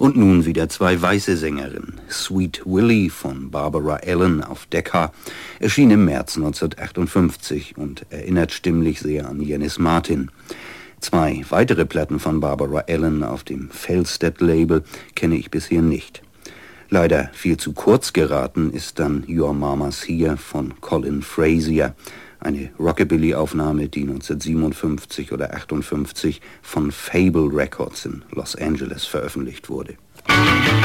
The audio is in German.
Und nun wieder zwei weiße Sängerinnen. Sweet Willie von Barbara Allen auf Decca erschien im März 1958 und erinnert stimmlich sehr an Janis Martin. Zwei weitere Platten von Barbara Allen auf dem Felsted-Label kenne ich bisher nicht. Leider viel zu kurz geraten ist dann Your Mama's Here von Colin Frazier, eine Rockabilly-Aufnahme, die 1957 oder 58 von Fable Records in Los Angeles veröffentlicht wurde.